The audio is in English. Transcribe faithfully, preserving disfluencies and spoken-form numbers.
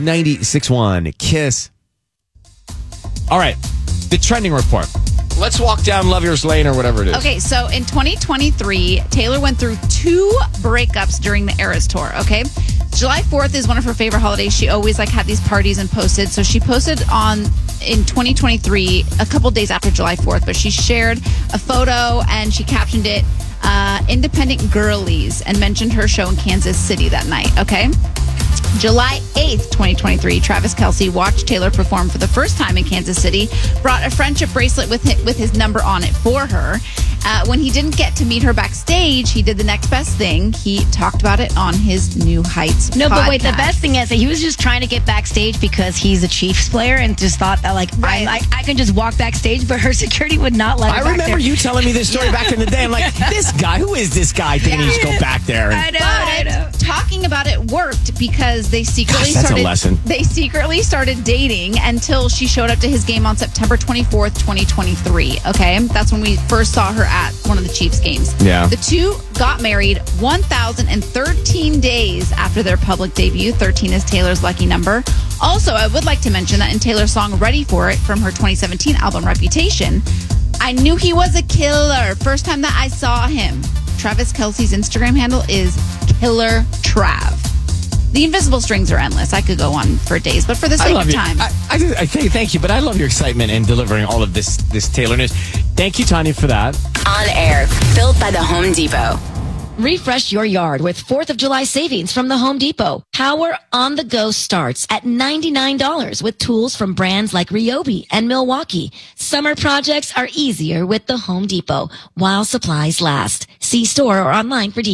ninety-six point one Kiss. All right. The trending report. Let's walk down Lovier's Lane or whatever it is. Okay, so in twenty twenty-three, Taylor went through two breakups during the Eras Tour, okay? July fourth is one of her favorite holidays. She always like had these parties and posted. So she posted on in twenty twenty-three, a couple days after July fourth, but she shared a photo and she captioned it, uh, Independent Girlies, and mentioned her show in Kansas City that night, okay? July eighth, twenty twenty-three, Travis Kelce watched Taylor perform for the first time in Kansas City, brought a friendship bracelet with his, with his number on it for her. Uh, when he didn't get to meet her backstage, he did the next best thing. He talked about it on his New Heights No, podcast. but wait, the best thing is that he was just trying to get backstage because he's a Chiefs player and just thought that, like, Right. I, I, I can just walk backstage, but her security would not let her I back remember there. you telling me this story back in the day. I'm like, this guy, who is this guy thinking he just go back there? And, I know, I know. But talking about it worked because they secretly Gosh, that's a started. lesson. They secretly started dating until she showed up to his game on September twenty-fourth, twenty twenty-three. Okay, that's when we first saw her at one of the Chiefs games. Yeah. The two got married one thousand thirteen days after their public debut. thirteen is Taylor's lucky number. Also, I would like to mention that in Taylor's song "Ready for It" from her twenty seventeen album Reputation, I knew he was a killer first time that I saw him. Travis Kelce's Instagram handle is Killer Trav. The invisible strings are endless. I could go on for days, but for the I sake love of you. time. I, I, I thank, thank you, but I love your excitement in delivering all of this this Taylor news. Thank you, Tanya, for that. On air, built by the Home Depot. Refresh your yard with fourth of July savings from the Home Depot. Power on the go starts at ninety-nine dollars with tools from brands like Ryobi and Milwaukee. Summer projects are easier with the Home Depot while supplies last. See store or online for details.